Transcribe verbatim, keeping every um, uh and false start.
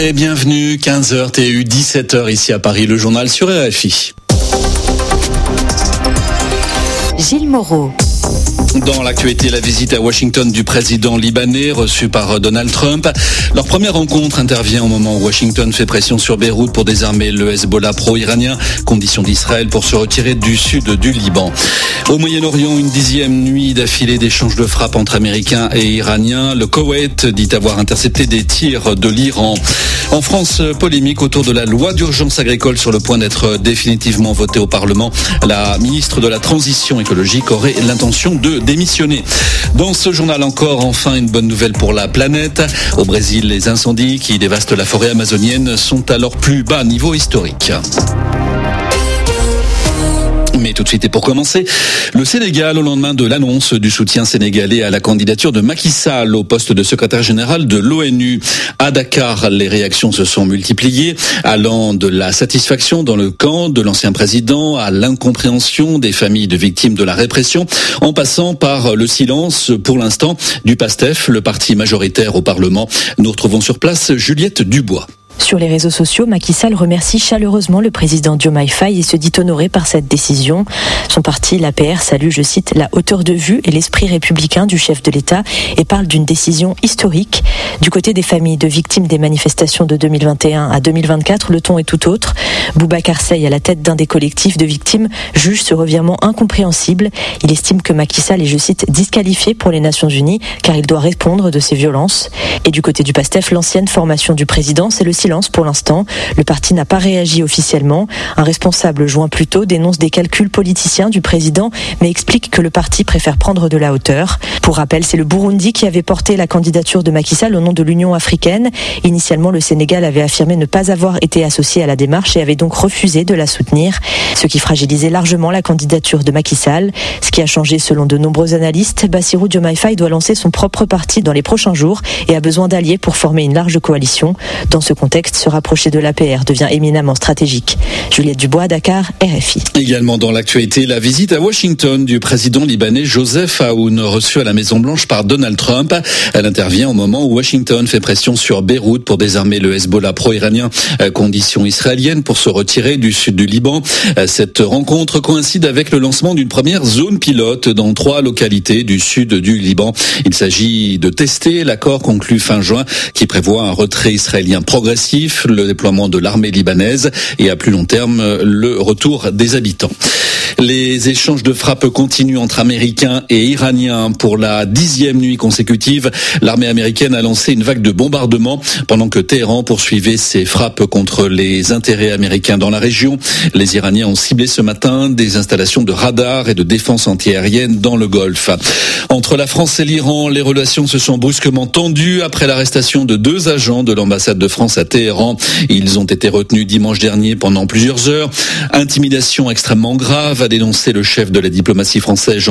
Et bienvenue, quinze heures T U, dix-sept heures ici à Paris, le journal sur R F I. Gilles Moreau. Dans l'actualité, la visite à Washington du président libanais reçu par Donald Trump. Leur première rencontre intervient au moment où Washington fait pression sur Beyrouth pour désarmer le Hezbollah pro-iranien. Condition d'Israël pour se retirer du sud du Liban. Au Moyen-Orient, une dixième nuit d'affilée d'échanges de frappes entre Américains et Iraniens. Le Koweït dit avoir intercepté des tirs de l'Iran. En France, polémique autour de la loi d'urgence agricole sur le point d'être définitivement votée au Parlement. La ministre de la Transition écologique aurait l'intention de démissionner. Dans ce journal encore, enfin une bonne nouvelle pour la planète. Au Brésil, les incendies qui dévastent la forêt amazonienne sont à leur plus bas niveau historique. Mais tout de suite et pour commencer, le Sénégal au lendemain de l'annonce du soutien sénégalais à la candidature de Macky Sall au poste de secrétaire général de l'ONU. À Dakar, les réactions se sont multipliées, allant de la satisfaction dans le camp de l'ancien président à l'incompréhension des familles de victimes de la répression, en passant par le silence, pour l'instant, du PASTEF, le parti majoritaire au Parlement. Nous retrouvons sur place Juliette Dubois. Sur les réseaux sociaux, Macky Sall remercie chaleureusement le président Diomaye Faye et se dit honoré par cette décision. Son parti, l'A P R, salue, je cite, la hauteur de vue et l'esprit républicain du chef de l'État et parle d'une décision historique. Du côté des familles de victimes des manifestations de deux mille vingt et un à deux mille vingt-quatre, le ton est tout autre. Boubacar Seye, à la tête d'un des collectifs de victimes, juge ce revirement incompréhensible. Il estime que Macky Sall est, je cite, disqualifié pour les Nations Unies car il doit répondre de ces violences. Et du côté du PASTEF, l'ancienne formation du président, c'est le silence pour l'instant. Le parti n'a pas réagi officiellement. Un responsable joint plus tôt dénonce des calculs politiciens du président, mais explique que le parti préfère prendre de la hauteur. Pour rappel, c'est le Burundi qui avait porté la candidature de Macky Sall au nom de l'Union africaine. Initialement, le Sénégal avait affirmé ne pas avoir été associé à la démarche et avait donc refusé de la soutenir, ce qui fragilisait largement la candidature de Macky Sall. Ce qui a changé selon de nombreux analystes, Bassirou Diomaye Faye doit lancer son propre parti dans les prochains jours et a besoin d'alliés pour former une large coalition. Dans ce contexte, se rapprocher de l'A P R devient éminemment stratégique. Juliette Dubois, Dakar, R F I. Également dans l'actualité, la visite à Washington du président libanais Joseph Aoun, reçu à la Maison-Blanche par Donald Trump. Elle intervient au moment où Washington fait pression sur Beyrouth pour désarmer le Hezbollah pro-iranien. Condition israélienne pour se retirer du sud du Liban. Cette rencontre coïncide avec le lancement d'une première zone pilote dans trois localités du sud du Liban. Il s'agit de tester l'accord conclu fin juin qui prévoit un retrait israélien progressif, le déploiement de l'armée libanaise et à plus long terme le retour des habitants. Les échanges de frappes continuent entre Américains et Iraniens pour la dixième nuit consécutive. L'armée américaine a lancé une vague de bombardements pendant que Téhéran poursuivait ses frappes contre les intérêts américains dans la région. Les Iraniens ont ciblé ce matin des installations de radars et de défense antiaérienne dans le Golfe. Entre la France et l'Iran, les relations se sont brusquement tendues après l'arrestation de deux agents de l'ambassade de France à Téhéran. Ils ont été retenus dimanche dernier pendant plusieurs heures. Intimidation extrêmement grave, a dénoncé le chef de la diplomatie française, Jean